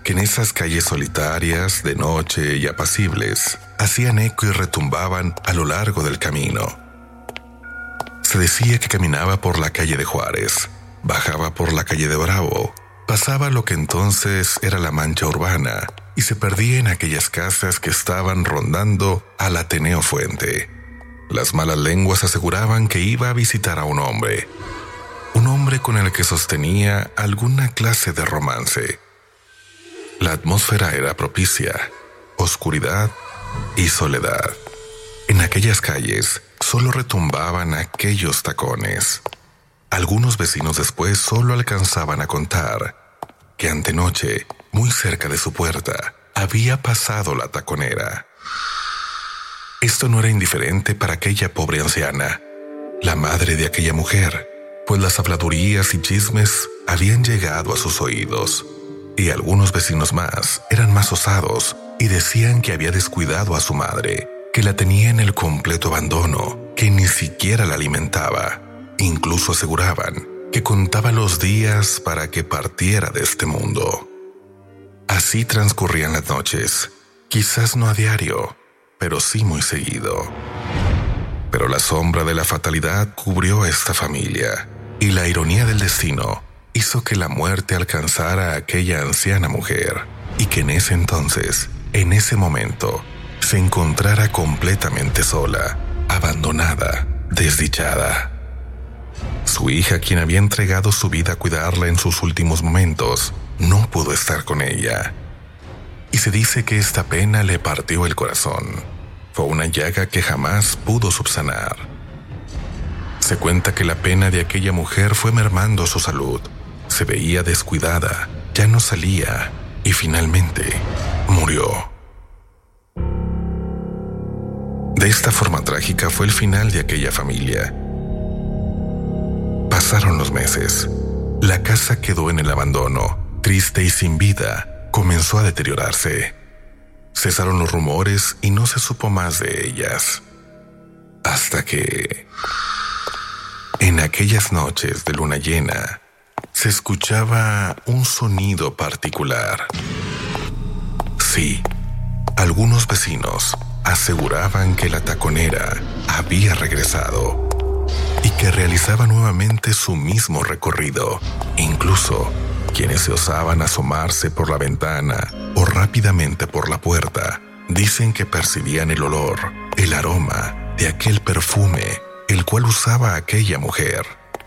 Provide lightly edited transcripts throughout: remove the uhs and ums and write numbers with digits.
que en esas calles solitarias, de noche y apacibles, hacían eco y retumbaban a lo largo del camino. Se decía que caminaba por la calle de Juárez, bajaba por la calle de Bravo, pasaba lo que entonces era la mancha urbana y se perdía en aquellas casas que estaban rondando al Ateneo Fuente. Las malas lenguas aseguraban que iba a visitar a un hombre con el que sostenía alguna clase de romance. La atmósfera era propicia, oscuridad y soledad. En aquellas calles solo retumbaban aquellos tacones. Algunos vecinos después solo alcanzaban a contar que antenoche, muy cerca de su puerta, había pasado la taconera. Esto no era indiferente para aquella pobre anciana, la madre de aquella mujer, pues las habladurías y chismes habían llegado a sus oídos, y algunos vecinos más eran más osados y decían que había descuidado a su madre, que la tenía en el completo abandono, que ni siquiera la alimentaba. Incluso aseguraban que contaba los días para que partiera de este mundo. Así transcurrían las noches, quizás no a diario, pero sí muy seguido. Pero la sombra de la fatalidad cubrió a esta familia, y la ironía del destino hizo que la muerte alcanzara a aquella anciana mujer, y que en ese entonces, en ese momento, se encontrara completamente sola, abandonada, desdichada. Su hija, quien había entregado su vida a cuidarla en sus últimos momentos, no pudo estar con ella. Y se dice que esta pena le partió el corazón. Fue una llaga que jamás pudo subsanar. Se cuenta que la pena de aquella mujer fue mermando su salud. Se veía descuidada, ya no salía y finalmente murió. De esta forma trágica fue el final de aquella familia. Pasaron los meses. La casa quedó en el abandono, triste y sin vida. Comenzó a deteriorarse. Cesaron los rumores y no se supo más de ellas. Hasta que, en aquellas noches de luna llena, se escuchaba un sonido particular. Sí, algunos vecinos aseguraban que la taconera había regresado y que realizaba nuevamente su mismo recorrido. Incluso quienes se osaban asomarse por la ventana o rápidamente por la puerta, dicen que percibían el olor, el aroma de aquel perfume, el cual usaba aquella mujer.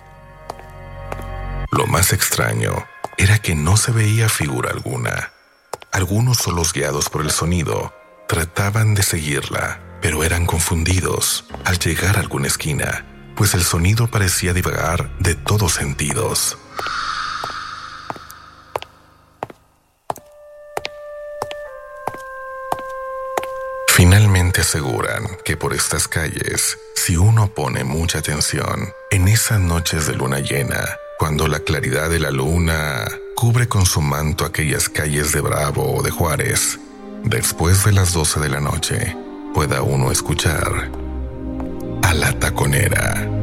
Lo más extraño era que no se veía figura alguna. Algunos, solos guiados por el sonido, trataban de seguirla, pero eran confundidos al llegar a alguna esquina, pues el sonido parecía divagar de todos sentidos. Finalmente aseguran que por estas calles, si uno pone mucha atención, en esas noches de luna llena, cuando la claridad de la luna cubre con su manto aquellas calles de Bravo o de Juárez, después de las 12 de la noche, pueda uno escuchar a la taconera.